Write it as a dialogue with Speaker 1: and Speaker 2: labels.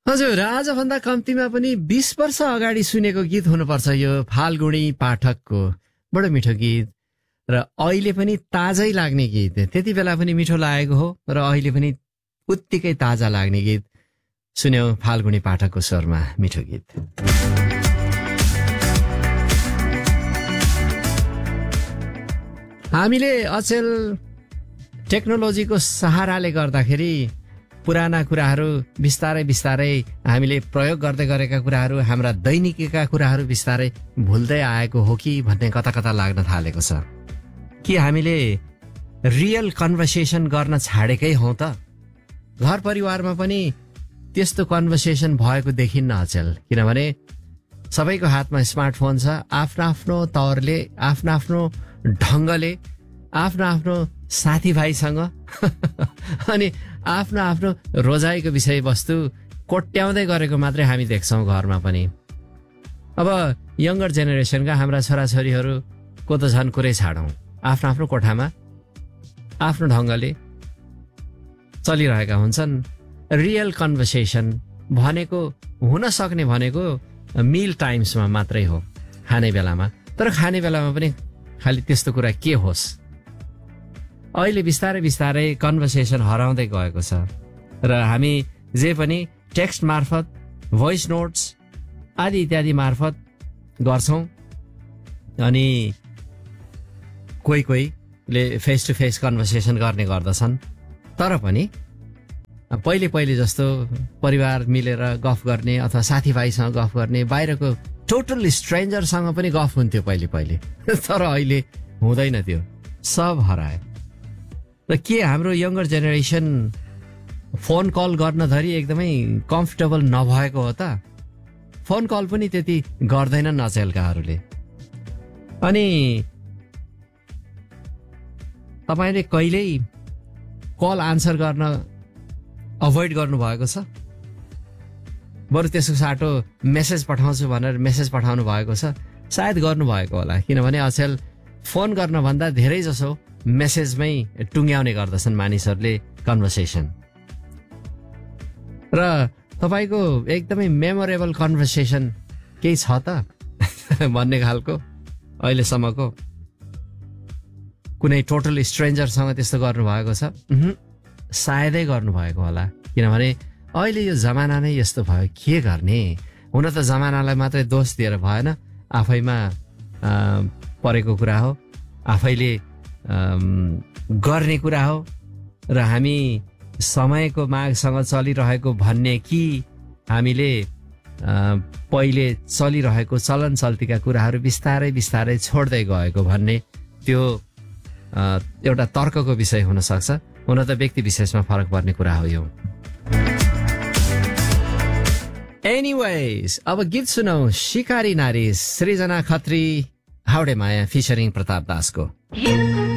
Speaker 1: हजुर, आजभन्दा कम्तीमा पनि 20 वर्ष अगाडि सुनेको गीत हुनुपर्छ यो फाल्गुनी पाठकको। बडो मिठो गीत र अहिले पनि ताजै लाग्ने गीत। त्यति बेला पनि मिठो लागेको हो र अहिले पनि उत्तिकै ताजा लाग्ने गीत सुन्यौ फाल्गुनी पाठकको स्वरमा मिठो गीत। हामीले अचेल टेक्नोलोजीको सहाराले गर्दाखेरि पुराना कुराहरू बिस्तारै बिस्तारै हामीले प्रयोग गर्दै गरेका कुराहरू, हाम्रा दैनिकीका कुराहरू बिस्तारै भुल्दै आएको हो कि भन्ने कता कता लाग्न थालेको छ। कि हामीले रियल कन्भर्सेसन गर्न छाडेकै हौ त? घर परिवारमा पनि त्यस्तो कन्भर्सेसन भएको देखिन्न अचेल, किनभने सबैको हातमा स्मार्टफोन छ। आफ्नो आफ्नो तौरले, आफ्नो आफ्नो ढङ्गले, आफ्नो आफ्नो साथीभाइसँग अनि आफ्नो आफ्नो रोजाइको विषयवस्तु कोट्याउँदै गरेको मात्रै हामी देख्छौँ घरमा पनि। अब यङ्गर जेनेरेसनका हाम्रा छोराछोरीहरूको त झन् कुरै छाडौँ, आफ्नो आफ्नो कोठामा आफ्नो ढङ्गले चलिरहेका हुन्छन्। रियल कन्भर्सेसन भनेको हुन सक्ने भनेको मिल टाइम्समा मात्रै हो, खाने बेलामा। तर खाने बेलामा पनि खालि त्यस्तो कुरा के होस्। अहिले बिस्तारै बिस्तारै कन्भर्सेसन हराउँदै गएको छ र हामी जे पनि टेक्स्ट मार्फत, भोइस नोट्स आदि इत्यादि मार्फत गर्छौँ। अनि कोही कोहीले फेस टु फेस कन्भर्सेसन गर्ने गर्दछन्। तर पनि पहिले पहिले जस्तो परिवार मिलेर गफ गर्ने अथवा साथीभाइसँग गफ गर्ने, बाहिरको टोटल स्ट्रेन्जरसँग पनि गफ हुन्थ्यो पहिले पहिले। तर अहिले हुँदैन, त्यो सब हरायो। र के हाम्रो यङ्गर जेनेरेसन फोन कल गर्न धरि एकदमै कम्फर्टेबल नभएको हो त? फोन कल पनि त्यति गर्दैनन् अचेलकाहरूले। अनि तपाईँले कहिल्यै कल आन्सर गर्न अभोइड गर्नुभएको छ? बरु त्यसको साटो मेसेज पठाउँछु भनेर मेसेज पठाउनु भएको छ? सायद गर्नुभएको होला, किनभने अचेल फोन गर्नभन्दा धेरै जसो मेसेजमै टुङ्ग्याउने गर्दछन् मानिसहरूले कन्भर्सेसन। र तपाईँको एकदमै मेमोरेबल कन्भर्सेसन केही छ त भन्ने खालको अहिलेसम्मको? कुनै टोटल स्ट्रेन्जरसँग त्यस्तो गर्नुभएको छ? सायदै गर्नुभएको होला, किनभने अहिले यो जमाना नै यस्तो भयो। के गर्ने? हुन त जमानालाई मात्रै दोष दिएर भएन, आफैमा परेको कुरा हो, आफैले गर्ने कुरा हो। र हामी समयको मागसँग चलिरहेको भन्ने कि हामीले पहिले चलिरहेको चलन चल्तीका कुराहरू बिस्तारै बिस्तारै छोड्दै गएको भन्ने त्यो एउटा तर्कको विषय हुन सक्छ। हुन त व्यक्ति विशेषमा फरक पर्ने कुरा हो यो। एनीवेज, अब गीत सुनौ शिकारी नारी सृजना खत्री हाउडे माया फिचरिङ प्रताप दासको।